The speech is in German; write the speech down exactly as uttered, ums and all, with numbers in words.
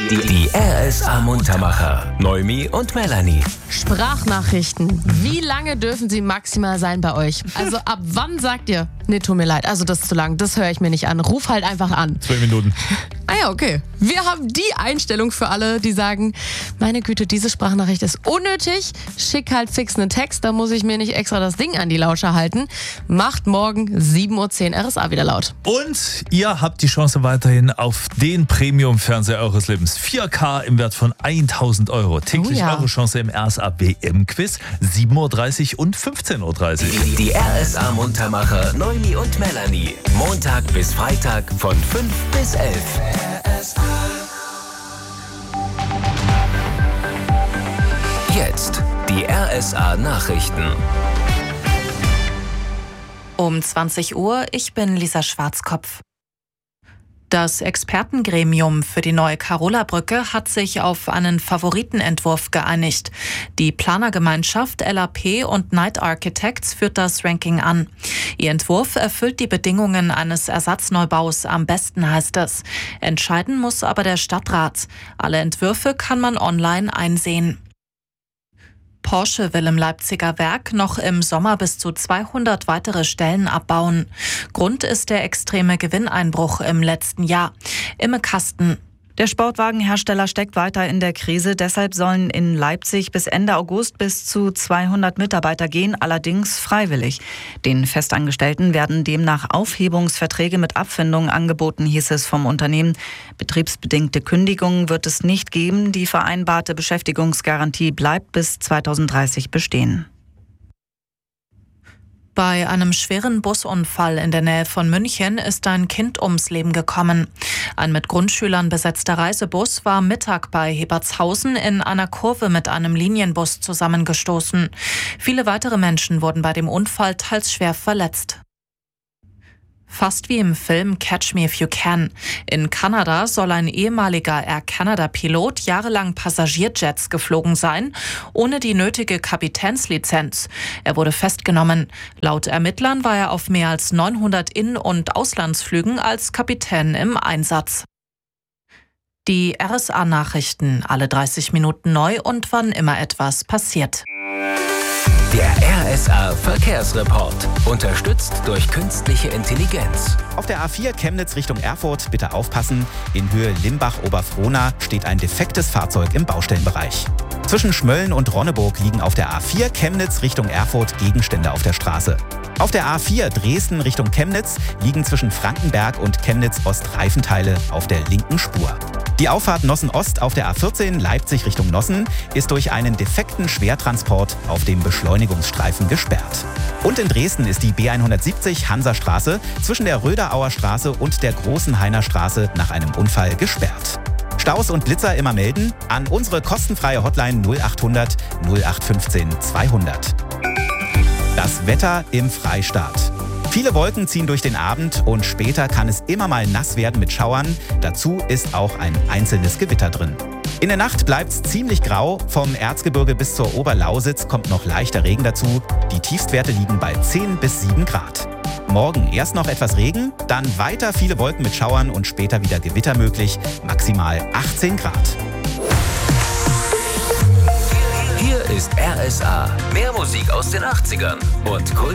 Die R S A-Muntermacher. Noemi und Melanie. Sprachnachrichten. Wie lange dürfen sie maximal sein bei euch? Also ab wann sagt ihr, nee, tut mir leid, also das ist zu lang, das höre ich mir nicht an. Ruf halt einfach an. Zwei Minuten. Ah ja, okay. Wir haben die Einstellung für alle, die sagen, meine Güte, diese Sprachnachricht ist unnötig. Schick halt fix einen Text, da muss ich mir nicht extra das Ding an die Lauscher halten. Macht morgen sieben Uhr zehn R S A wieder laut. Und ihr habt die Chance weiterhin auf den Premium-Fernseher eures Lebens. vier K im Wert von tausend Euro. Täglich Oh ja. eure Chance im R S A W M-Quiz. sieben Uhr dreißig und fünfzehn Uhr dreißig. Die, die R S A-Muntermacher Noemi und Melanie. Montag bis Freitag von fünf bis elf. Jetzt die R S A-Nachrichten. Um zwanzig Uhr, ich bin Lisa Schwarzkopf. Das Expertengremium für die neue Carola-Brücke hat sich auf einen Favoritenentwurf geeinigt. Die Planergemeinschaft L A P und Knight Architects führt das Ranking an. Ihr Entwurf erfüllt die Bedingungen eines Ersatzneubau's am besten, heißt es. Entscheiden muss aber der Stadtrat. Alle Entwürfe kann man online einsehen. Porsche will im Leipziger Werk noch im Sommer bis zu zweihundert weitere Stellen abbauen. Grund ist der extreme Gewinneinbruch im letzten Jahr. Imme Kasten. Der Sportwagenhersteller steckt weiter in der Krise. Deshalb sollen in Leipzig bis Ende August bis zu zweihundert Mitarbeiter gehen, allerdings freiwillig. Den Festangestellten werden demnach Aufhebungsverträge mit Abfindungen angeboten, hieß es vom Unternehmen. Betriebsbedingte Kündigungen wird es nicht geben. Die vereinbarte Beschäftigungsgarantie bleibt bis zweitausenddreißig bestehen. Bei einem schweren Busunfall in der Nähe von München ist ein Kind ums Leben gekommen. Ein mit Grundschülern besetzter Reisebus war Mittag bei Hebertshausen in einer Kurve mit einem Linienbus zusammengestoßen. Viele weitere Menschen wurden bei dem Unfall teils schwer verletzt. Fast wie im Film Catch Me If You Can. In Kanada soll ein ehemaliger Air Canada-Pilot jahrelang Passagierjets geflogen sein, ohne die nötige Kapitänslizenz. Er wurde festgenommen. Laut Ermittlern war er auf mehr als neunhundert In- und Auslandsflügen als Kapitän im Einsatz. Die R S A-Nachrichten, alle dreißig Minuten neu und wann immer etwas passiert. Der R S A-Verkehrsreport. Unterstützt durch künstliche Intelligenz. Auf der A vier Chemnitz Richtung Erfurt bitte aufpassen. In Höhe Limbach-Oberfrohna steht ein defektes Fahrzeug im Baustellenbereich. Zwischen Schmölln und Ronneburg liegen auf der A vier Chemnitz Richtung Erfurt Gegenstände auf der Straße. Auf der A vier Dresden Richtung Chemnitz liegen zwischen Frankenberg und Chemnitz-Ost Reifenteile auf der linken Spur. Die Auffahrt Nossen-Ost auf der A vierzehn Leipzig Richtung Nossen ist durch einen defekten Schwertransport auf dem Beschleunigungsstreifen gesperrt. Und in Dresden ist die B hundertsiebzig Hansastraße zwischen der Röderauer Straße und der Großenhainer Straße nach einem Unfall gesperrt. Staus und Blitzer immer melden an unsere kostenfreie Hotline null achthundert null acht fünfzehn zweihundert. Das Wetter im Freistaat. Viele Wolken ziehen durch den Abend und später kann es immer mal nass werden mit Schauern. Dazu ist auch ein einzelnes Gewitter drin. In der Nacht bleibt es ziemlich grau. Vom Erzgebirge bis zur Oberlausitz kommt noch leichter Regen dazu. Die Tiefstwerte liegen bei zehn bis sieben Grad. Morgen erst noch etwas Regen, dann weiter viele Wolken mit Schauern und später wieder Gewitter möglich. Maximal achtzehn Grad. Hier ist R S A. Mehr Musik aus den achtzigern und Kult.